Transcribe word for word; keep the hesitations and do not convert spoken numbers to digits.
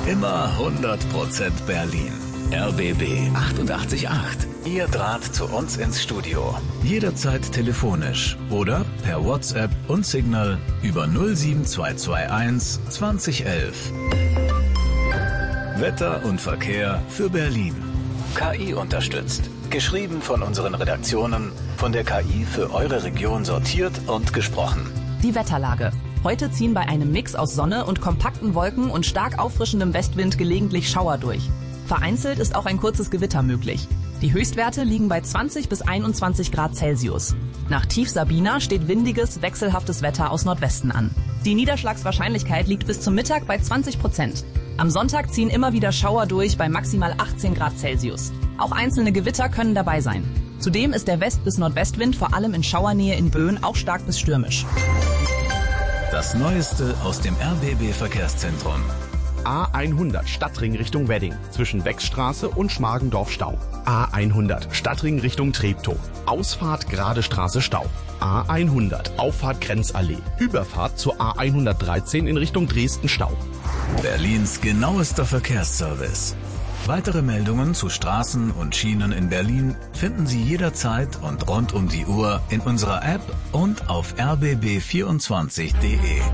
Immer hundert Prozent Berlin. R B B achtundachtzig Komma acht. Ihr Draht zu uns ins Studio. Jederzeit telefonisch oder per WhatsApp und Signal über null sieben zwei zwei eins zwanzig elf. Wetter und Verkehr für Berlin. K I unterstützt. Geschrieben von unseren Redaktionen, von der K I für eure Region sortiert und gesprochen. Die Wetterlage. Heute ziehen bei einem Mix aus Sonne und kompakten Wolken und stark auffrischendem Westwind gelegentlich Schauer durch. Vereinzelt ist auch ein kurzes Gewitter möglich. Die Höchstwerte liegen bei zwanzig bis einundzwanzig Grad Celsius. Nach Tief Sabina steht windiges, wechselhaftes Wetter aus Nordwesten an. Die Niederschlagswahrscheinlichkeit liegt bis zum Mittag bei zwanzig Prozent. Am Sonntag ziehen immer wieder Schauer durch bei maximal achtzehn Grad Celsius. Auch einzelne Gewitter können dabei sein. Zudem ist der West- bis Nordwestwind vor allem in Schauernähe in Böen auch stark bis stürmisch. Das Neueste aus dem R B B-Verkehrszentrum. A hundert Stadtring Richtung Wedding zwischen Wechsstraße und Schmargendorf Stau. A hundert Stadtring Richtung Treptow. Ausfahrt Gerade Straße Stau. A hundert Auffahrt Grenzallee. Überfahrt zur A hundertdreizehn in Richtung Dresden Stau. Berlins genauester Verkehrsservice. Weitere Meldungen zu Straßen und Schienen in Berlin finden Sie jederzeit und rund um die Uhr in unserer App und auf r b b vierundzwanzig punkt de.